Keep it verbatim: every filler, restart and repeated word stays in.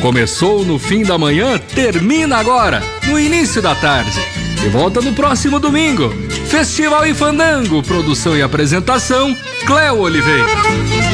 Começou no fim da manhã, termina agora, no início da tarde. E volta no próximo domingo. Festival e Fandango, produção e apresentação, Cléo Oliveira.